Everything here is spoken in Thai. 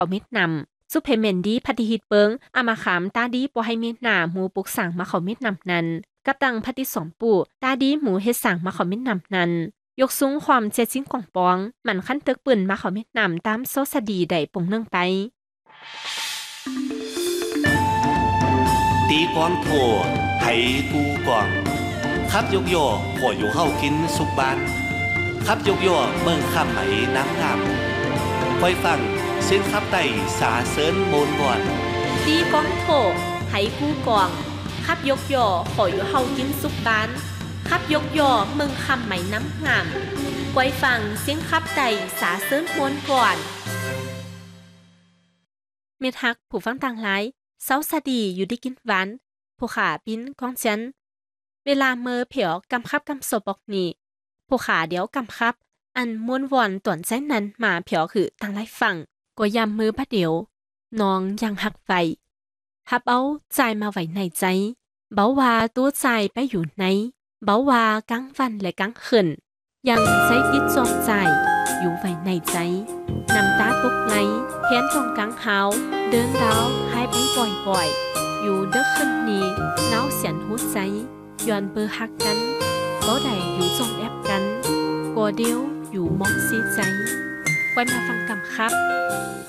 เอาเม็ดนำซุปเพเมนดีพัติฮิตเปิงอามาขามตาดีบ่ให้เม็ดหนาหมูปุกสั่งมาเขาเม็ดนำนั้นกับตังพัติสอมปู่ตาดีหมูเฮ็ดสั่งมาเขาเม็ดนำนั้นยกสูงความเจ็ดชิ้นกล่องปองมันขั้นตึกปืนมาเขาเม็ดนำตามโซสดีได้ปุ่งเนื่องไปตีกวางโถไถกูกวางขับยกย่อขออยู่เฮากินสุกบานขับยกย่อเมืองข้ามไหมน้ำงามคอยฟังเส้นขับไต่สาเซินโมนบอนตีกองโถไถกูกวางขับยกย่อขออยู่เฮากินสุกบานขับยกย่อเมืองคำไหมน้ำงามคอยฟังเสียงขับไต่สาเซินโมนก่อนเม็ดฮักผู้ฟังต่างหลายเซาสดีอยู่ได้กินหวานผู้ขาปิ้นกองจันเวลาเมื่อเผียวกำคับกำศพบอกนี่ผู้ขาเดี๋ยวกำคับอันม้วนวอนต่วนใจนั้นมาเผียวคือต่างหลายฝั่งก็ยำมือพะเดียวน้องยังหักไฟฮับเอาใจมาไว้ในใจเบาว่าตัวใจไปอยู่ไหนเบาว่ากลางวันและกลางคืนยังใช้จิตจองใจอยู่ไว้ในใจน้ำตาตกไหลแขนตรงกลางเท้าเดินดาวหายไปบ่อยๆอยู่เด้อคืนนี้หนาวเสียนหัวใจย้อนเบอร์หักกันบ่ได้อยู่จงแอบกันกลัวเดียวอยู่มองเสียใจไว้มาฟังกำครับ